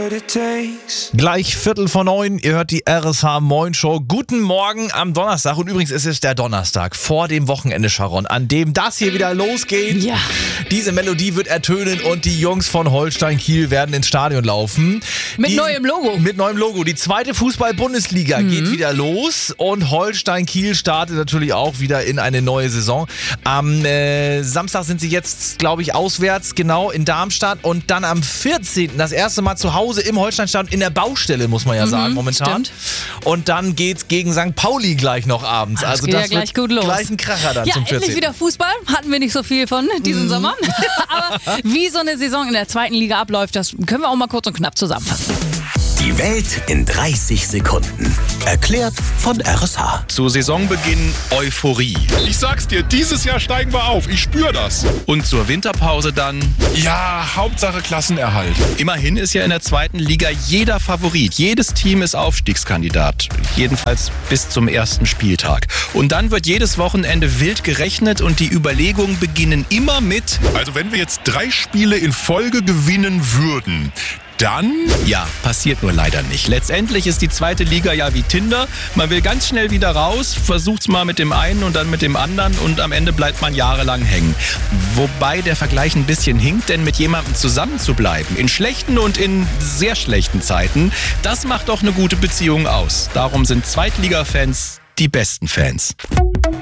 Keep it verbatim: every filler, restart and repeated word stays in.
Gleich Viertel vor neun, ihr hört die R S H Moin Show. Guten Morgen am Donnerstag. Und übrigens ist es der Donnerstag vor dem Wochenende, Sharon, an dem das hier wieder losgeht. Ja. Diese Melodie wird ertönen und die Jungs von Holstein Kiel werden ins Stadion laufen. Mit die, neuem Logo. Mit neuem Logo. Die zweite Fußball-Bundesliga mhm. geht wieder los und Holstein Kiel startet natürlich auch wieder in eine neue Saison. Am äh, Samstag sind sie jetzt, glaube ich, auswärts, genau, in Darmstadt und dann am vierzehnten das erste Mal zu Hause im Holsteinstadion in der Baustelle, muss man ja mhm, sagen, momentan. Stimmt. Und dann geht's gegen Sankt Pauli gleich noch abends. Das also geht das ja gleich wird gut los. Gleich ein Kracher dann ja, zum vierzehnten endlich wieder Fußball. Hatten wir nicht so viel von diesen mhm. Sommer. Aber wie so eine Saison in der zweiten Liga abläuft, das können wir auch mal kurz und knapp zusammenfassen. Die Welt in dreißig Sekunden. Erklärt von R S H. Zu Saisonbeginn Euphorie. Ich sag's dir, dieses Jahr steigen wir auf. Ich spüre das. Und zur Winterpause dann... Ja, Hauptsache Klassenerhalt. Immerhin ist ja in der zweiten Liga jeder Favorit. Jedes Team ist Aufstiegskandidat. Jedenfalls bis zum ersten Spieltag. Und dann wird jedes Wochenende wild gerechnet und die Überlegungen beginnen immer mit... Also wenn wir jetzt drei Spiele in Folge gewinnen würden... Dann? Ja, passiert nur leider nicht. Letztendlich ist die zweite Liga ja wie Tinder. Man will ganz schnell wieder raus, versucht's mal mit dem einen und dann mit dem anderen und am Ende bleibt man jahrelang hängen. Wobei der Vergleich ein bisschen hinkt, denn mit jemandem zusammen zu bleiben, in schlechten und in sehr schlechten Zeiten, das macht doch eine gute Beziehung aus. Darum sind Zweitliga-Fans die besten Fans.